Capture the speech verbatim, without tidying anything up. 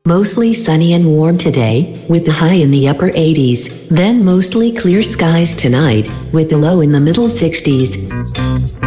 Mostly sunny and warm today, with the high in the upper eighties, then mostly clear skies tonight, with the low in the middle sixties.